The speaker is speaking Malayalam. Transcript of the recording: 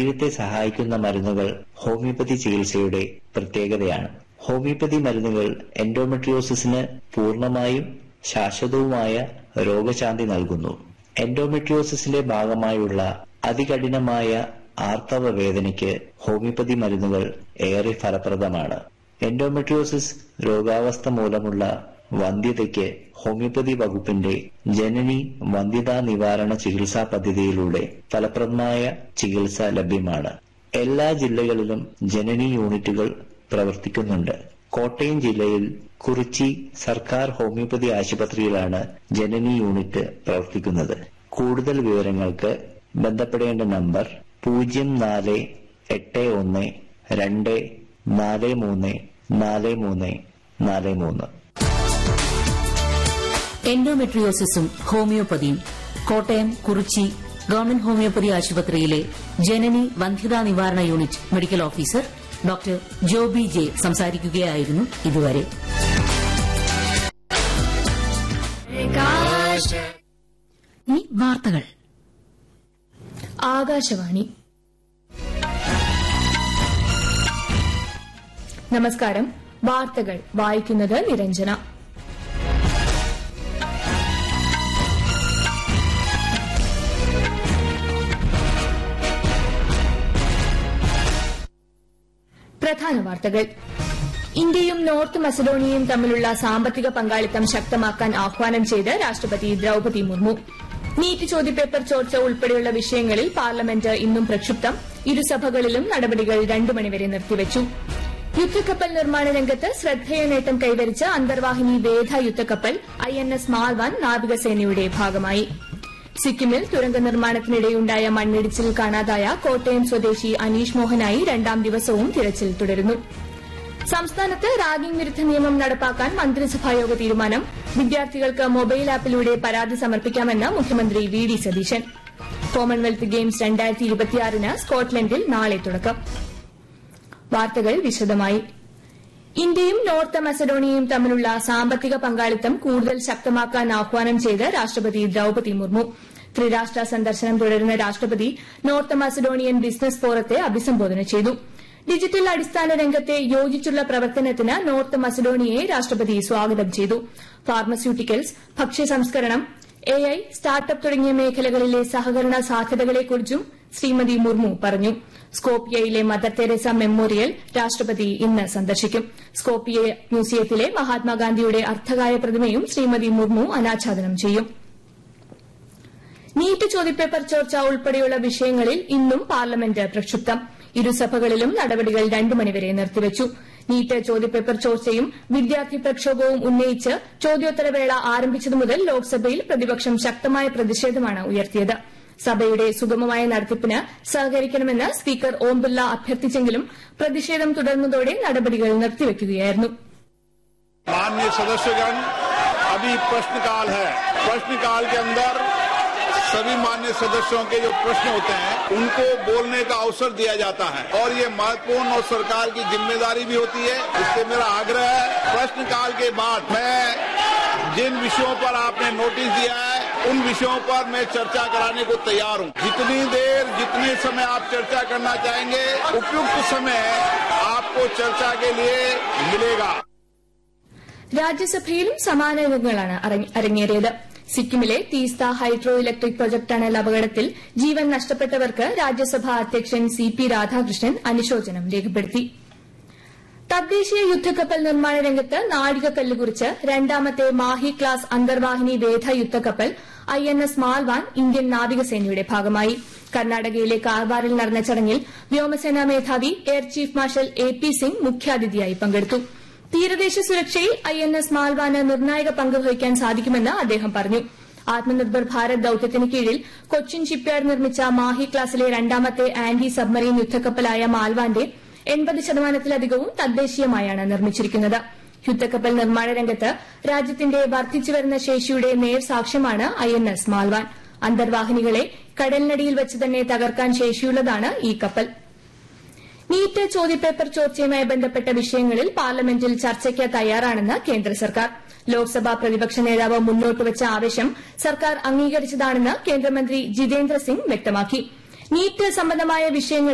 ശരീരത്തെ സഹായിക്കുന്ന മരുന്നുകൾ ഹോമിയോപ്പതി ചികിത്സയുടെ പ്രത്യേകതയാണ്. ഹോമിയോപ്പതി മരുന്നുകൾ എൻഡോമെട്രിയോസിസിന് പൂർണ്ണമായും ശാശ്വതവുമായ രോഗശാന്തി നൽകുന്നു. എൻഡോമെട്രിയോസിസിന്റെ ഭാഗമായുള്ള അതികഠിനമായ ആർത്തവ വേദനയ്ക്ക് ഹോമിയോപ്പതി മരുന്നുകൾ ഏറെ ഫലപ്രദമാണ്. എൻഡോമെട്രിയോസിസ് രോഗാവസ്ഥ മൂലമുള്ള വന്ധ്യതയ്ക്ക് ഹോമിയോപ്പതി വകുപ്പിന്റെ ജനനി വന്ധ്യതാ നിവാരണ ചികിത്സാ പദ്ധതിയിലൂടെ ഫലപ്രദമായ ചികിത്സ ലഭ്യമാണ്. എല്ലാ ജില്ലകളിലും ജനനി യൂണിറ്റുകൾ പ്രവർത്തിക്കുന്നുണ്ട്. കോട്ടയം ജില്ലയിൽ കുറിച്ചി സർക്കാർ ഹോമിയോപ്പതി ആശുപത്രിയിലാണ് ജനനി യൂണിറ്റ് പ്രവർത്തിക്കുന്നത്. കൂടുതൽ വിവരങ്ങൾക്ക് ബന്ധപ്പെടേണ്ട number 0482434343. എൻഡോമെട്രിയോസിസും ഹോമിയോപ്പതിയും Kottayam Kurichi government homeopathy ആശുപത്രിയിലെ ജനനി വന്ധ്യതാ നിവാരണ unit medical officer doctor Joby J സംസാരിക്കുകയായിരുന്നു ഇതുവരെ. ഈ വാർത്തകൾ ആകാശവാണി. നമസ്കാരം. വാർത്തകൾ വായിക്കുന്നത് നിരഞ്ജന. പ്രധാന വാർത്തകൾ. ഇന്ത്യയും നോർത്ത് മസഡോണിയയും തമ്മിലുള്ള സാമ്പത്തിക പങ്കാളിത്തം ശക്തമാക്കാൻ ആഹ്വാനം ചെയ്ത് രാഷ്ട്രപതി ദ്രൌപതി മുർമു. നീറ്റ് ചോദ്യപേപ്പർ ചോർച്ച ഉൾപ്പെടെയുള്ള വിഷയങ്ങളിൽ പാർലമെന്റ് ഇന്നും പ്രക്ഷുബ്ധം. ഇരുസഭകളിലും നടപടികൾ 2 മണിവരെ നിർത്തിവച്ചു. യുദ്ധക്കപ്പൽ നിർമ്മാണ രംഗത്ത് ശ്രദ്ധേയ നേട്ടം കൈവരിച്ച അന്തർവാഹിനി വേധ യുദ്ധക്കപ്പൽ INS മാൽവാൻ നാവികസേനയുടെ ഭാഗമായി. സിക്കിമിൽ തുരങ്ക നിർമ്മാണത്തിനിടെയുണ്ടായ മണ്ണിടിച്ചിൽ കാണാതായ കോട്ടയം സ്വദേശി അനീഷ് മോഹനായി 2ാം ദിവസവും തിരച്ചിൽ തുടരുന്നു. സംസ്ഥാനത്ത് റാഗിംഗ് വിരുദ്ധ നിയമം നടപ്പാക്കാൻ മന്ത്രിസഭായോഗ തീരുമാനം. വിദ്യാർത്ഥികൾക്ക് മൊബൈൽ ആപ്പിലൂടെ പരാതി സമർപ്പിക്കാമെന്ന് മുഖ്യമന്ത്രി VD സതീശൻ. കോമൺവെൽത്ത് ഗെയിംസ് 2026 സ്കോട്ട്ലൻഡിൽ നാളെ തുടക്കം. വാർത്തകൾ വിശദമായി. ഇന്ത്യയും നോർത്ത് മസഡോണിയയും തമ്മിലുള്ള സാമ്പത്തിക പങ്കാളിത്തം കൂടുതൽ ശക്തമാക്കാൻ ആഹ്വാനം ചെയ്ത് രാഷ്ട്രപതി ദ്രൌപതി മുർമു. ത്രിരാഷ്ട്ര സന്ദർശനം തുടരുന്ന രാഷ്ട്രപതി നോർത്ത് മസഡോണിയൻ ബിസിനസ് ഫോറത്തെ അഭിസംബോധന ചെയ്തു. ഡിജിറ്റൽ അടിസ്ഥാന രംഗത്തെ യോജിച്ചുള്ള പ്രവർത്തനത്തിന് നോർത്ത് മസഡോണിയയെ രാഷ്ട്രപതി സ്വാഗതം ചെയ്തു. ഫാർമസ്യൂട്ടിക്കൽസ്, ഭക്ഷ്യസംസ്കരണം, AI, സ്റ്റാർട്ടപ്പ് തുടങ്ങിയ മേഖലകളിലെ സഹകരണ സാധ്യതകളെക്കുറിച്ചും ശ്രീമതി മുർമു പറഞ്ഞു. സ്കോപ്പിയയിലെ മദർ തെരേസ മെമ്മോറിയൽ രാഷ്ട്രപതി ഇന്ന് സന്ദർശിക്കും. സ്കോപ്പിയ മ്യൂസിയത്തിലെ മഹാത്മാഗാന്ധിയുടെ അർദ്ധകായ പ്രതിമയും ശ്രീമതി മുർമു അനാച്ഛാദനം ചെയ്യും. നീറ്റ് ചോദ്യപേപ്പർ ചോർച്ച ഉൾപ്പെടെയുള്ള വിഷയങ്ങളിൽ ഇന്നും പാർലമെന്റ് പ്രക്ഷുബ്ധം. ഇരുസഭകളിലും നടപടികൾ 2 മണിവരെ നിർത്തിവച്ചു. നീറ്റ് ചോദ്യപേപ്പർ ചോർച്ചയും വിദ്യാർത്ഥി പ്രക്ഷോഭവും ഉന്നയിച്ച് ചോദ്യോത്തരവേള ആരംഭിച്ചതു മുതൽ ലോക്സഭയിൽ പ്രതിപക്ഷം ശക്തമായ പ്രതിഷേധമാണ് ഉയർത്തിയത്. സഭയുടെ സുഗമമായ നടത്തിപ്പിന് സഹകരിക്കണമെന്ന് സ്പീക്കർ ഓം ബിർള അഭ്യർത്ഥിച്ചെങ്കിലും പ്രതിഷേധം തുടർന്നതോടെ നടപടികൾ നിർത്തിവെക്കുകയായിരുന്നു. माननीय सदस्यगण, अभी प्रश्नकाल है. प्रश्नकाल के अंदर सभी माननीय सदस्यों के जो प्रश्न होते हैं उनको बोलने का अवसर दिया जाता है और ये महत्वपूर्ण और सरकार की जिम्मेदारी भी होती है. इससे मेरा आग्रह है, प्रश्नकाल के बाद मैं जिन विषयों पर आपने नोटिस दिया है उन विषयों पर मैं चर्चा कराने को तैयार हूं. जितनी देर जितने समय आप चर्चा करना चाहेंगे उपयुक्त समय आपको चर्चा के लिए मिलेगा. രാജ്യസഭയിലും സമാന രംഗങ്ങളാണ് അരങ്ങേറിയത്. സിക്കിമിലെ Teesta hydro electric project tunnel അപകടത്തിൽ ജീവൻ നഷ്ടപ്പെട്ടവർക്ക് രാജ്യസഭാ അധ്യക്ഷൻ CP രാധാകൃഷ്ണൻ അനുശോചനം രേഖപ്പെടുത്തി. തദ്ദേശീയ യുദ്ധക്കപ്പൽ നിർമ്മാണ രംഗത്ത് നാഴികക്കല്ല് കുറിച്ച് 2ാമത്തെ Mahe class അന്തർവാഹിനി വേധ യുദ്ധക്കപ്പൽ INS Malvan Indian നാവികസേനയുടെ ഭാഗമായി. കർണാടകയിലെ കാർവാറിൽ നടന്ന ചടങ്ങിൽ വ്യോമസേനാ മേധാവി air chief marshal AP Singh മുഖ്യാതിഥിയായി പങ്കെടുത്തു. തീരദേശ സുരക്ഷയിൽ INS മാൽവാന് നിർണായക പങ്ക് വഹിക്കാൻ സാധിക്കുമെന്ന് അദ്ദേഹം പറഞ്ഞു. ആത്മനിർഭർ ഭാരത് ദൌത്യത്തിന് കീഴിൽ കൊച്ചിൻ ഷിപ്പ്യാർഡ് നിർമ്മിച്ച മാഹി ക്ലാസിലെ 2ാമത്തെ ആന്റി സബ്മറീൻ യുദ്ധക്കപ്പലായ മാൽവാന്റെ 80%-ലധികവും തദ്ദേശീയമായാണ് നിർമ്മിച്ചിരിക്കുന്നത്. യുദ്ധക്കപ്പൽ നിർമ്മാണ രംഗത്ത് രാജ്യത്തിന്റെ വർദ്ധിച്ചുവരുന്ന ശേഷിയുടെ നേർസാക്ഷ്യമാണ് INS മാൽവാൻ. അന്തർവാഹിനികളെ കടലിനടിയിൽ വെച്ച് തന്നെ തകർക്കാൻ ശേഷിയുള്ളതാണ് ഈ കപ്പൽ. നീറ്റ് ചോദ്യപേപ്പർ ചോർച്ചയുമായി ബന്ധപ്പെട്ട വിഷയങ്ങളിൽ പാർലമെന്റിൽ ചർച്ചയ്ക്ക് തയ്യാറാണെന്ന് കേന്ദ്ര സർക്കാർ. ലോക്സഭാ പ്രതിപക്ഷ നേതാവ് മുന്നോട്ടുവച്ച ആവശ്യം സർക്കാർ അംഗീകരിച്ചതാണെന്ന് കേന്ദ്രമന്ത്രി ജിതേന്ദ്ര സിംഗ് വ്യക്തമാക്കി. നീറ്റ് സംബന്ധമായ വിഷയങ്ങൾ